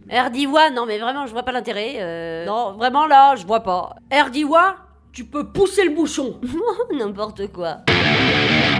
Erdiwa, non mais vraiment, je vois pas l'intérêt. Non, vraiment là, je vois pas. Erdiwa, tu peux pousser le bouchon. N'importe quoi.